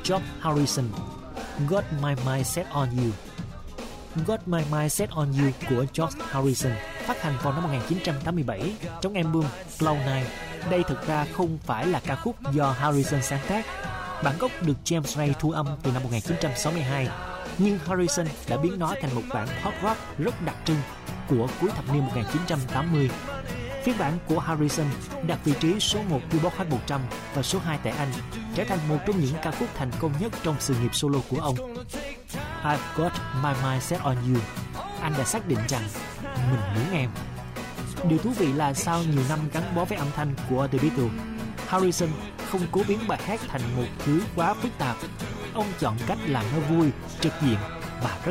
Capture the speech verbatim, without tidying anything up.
George Harrison. Got My Mind Set On You. Got My Mind Set On You của George Harrison phát hành vào năm một nghìn chín trăm tám mươi bảy trong album Cloud Nine. Đây thực ra không phải là ca khúc do Harrison sáng tác. Bản gốc được James Ray thu âm từ năm một nghìn chín trăm sáu mươi hai, nhưng Harrison đã biến nó thành một bản pop rock rất đặc trưng của cuối thập niên một nghìn chín trăm tám mươi. Phiên bản của Harrison đạt vị trí số một Billboard Hot một trăm và số hai tại Anh, trở thành một trong những ca khúc thành công nhất trong sự nghiệp solo của ông. I've got my mind set on you. Anh đã xác định rằng mình muốn em. Điều thú vị là sau nhiều năm gắn bó với âm thanh của The Beatles, Harrison không cố biến bài hát thành một thứ quá phức tạp. Ông chọn cách làm nó vui, trực diện và rất